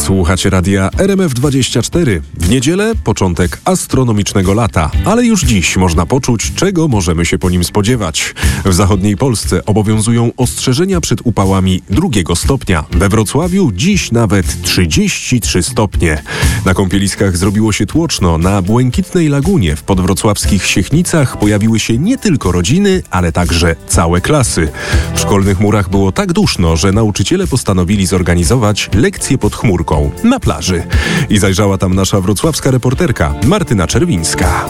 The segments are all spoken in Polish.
Słuchacie radia RMF24. W niedzielę początek astronomicznego lata, ale już dziś można poczuć, czego możemy się po nim spodziewać. W zachodniej Polsce obowiązują ostrzeżenia przed upałami 2 stopnia. We Wrocławiu dziś nawet 33 stopnie. Na kąpieliskach zrobiło się tłoczno. Na Błękitnej Lagunie w podwrocławskich Siechnicach pojawiły się nie tylko rodziny, ale także całe klasy. W szkolnych murach było tak duszno, że nauczyciele postanowili zorganizować lekcje pod chmurką na plaży. I zajrzała tam nasza wrocławska reporterka Martyna Czerwińska.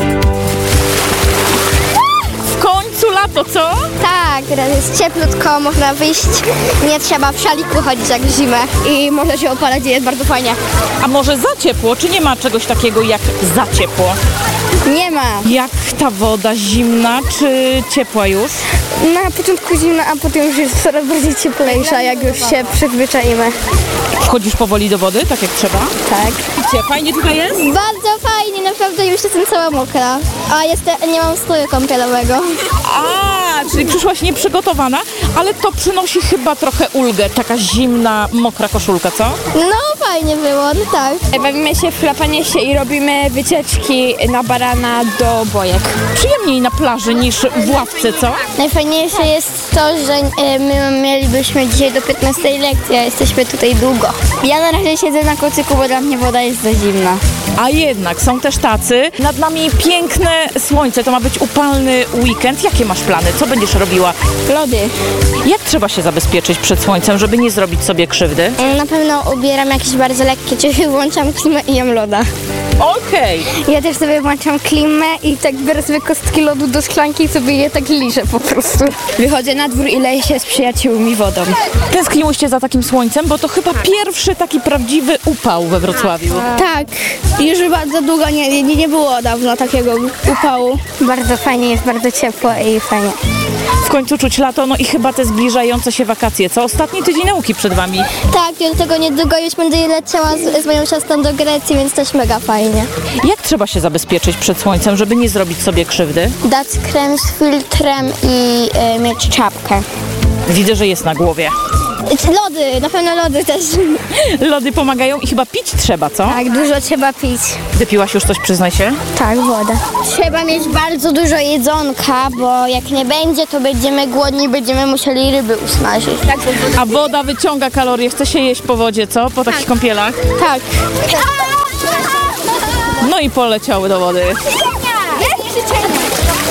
W końcu lato, co? Tak, teraz jest cieplutko, można wyjść, nie trzeba w szaliku chodzić jak w zimę i można się opalać i jest bardzo fajnie. A może za ciepło? Czy nie ma czegoś takiego jak za ciepło? Nie ma. Jak ta woda zimna, czy ciepła już? Na początku zimna, a potem już jest coraz bardziej cieplejsza, jak już się przyzwyczaimy. Wchodzisz powoli do wody, tak jak trzeba? Tak. Fajnie tutaj jest? Bardzo fajnie, naprawdę już jestem cała mokra, a nie mam stroju kąpielowego. Czyli przyszłaś nieprzygotowana, ale to przynosi chyba trochę ulgę, taka zimna, mokra koszulka, co? No fajnie było, no tak. Bawimy się w chlapanie się i robimy wycieczki na barana do bojek. Przyjemniej na plaży niż w ławce, co? Najfajniejsze jest to, że my mielibyśmy dzisiaj do 15 lekcji, a jesteśmy tutaj długo. Ja na razie siedzę na kocyku, bo dla mnie woda jest za zimna. A jednak są też tacy. Nad nami piękne słońce, to ma być upalny weekend. Jakie masz plany? Co będziesz robiła? Lody. Jak trzeba się zabezpieczyć przed słońcem, żeby nie zrobić sobie krzywdy? Na pewno ubieram jakieś bardzo lekkie ciuchy, włączam klimę i jem loda. Okej. Ja też sobie włączam klimę i tak biorę sobie kostki lodu do szklanki i sobie je tak liżę po prostu. Wychodzę na dwór i leję się z przyjaciółmi wodą. Tęskniłyście za takim słońcem, bo to chyba pierwszy taki prawdziwy upał we Wrocławiu. Tak, już bardzo długo nie było dawno takiego upału. Bardzo fajnie, jest bardzo ciepło i fajnie. W końcu czuć lato, no i chyba te zbliżające się wakacje, co? Ostatni tydzień nauki przed wami. Tak, ja do tego niedługo już będę leciała z moją siostrą do Grecji, więc też mega fajnie. Jak trzeba się zabezpieczyć przed słońcem, żeby nie zrobić sobie krzywdy? Dać krem z filtrem i mieć czapkę. Widzę, że jest na głowie. Lody, na pewno lody też. Lody pomagają i chyba pić trzeba, co? Tak, dużo trzeba pić. Wypiłaś już coś, przyznaj się? Tak, woda. Trzeba mieć bardzo dużo jedzonka, bo jak nie będzie, to będziemy głodni, będziemy musieli ryby usmażyć. Tak, A woda wyciąga kalorie, chce się jeść po wodzie, co? Po takich kąpielach? tak. No i poleciały do wody.